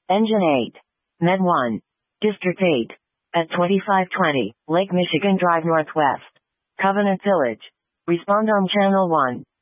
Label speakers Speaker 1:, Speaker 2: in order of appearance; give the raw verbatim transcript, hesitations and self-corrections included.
Speaker 1: Engine eight. Med one. District eight. At twenty-five twenty, Lake Michigan Drive Northwest. Covenant Village. Respond on Channel one.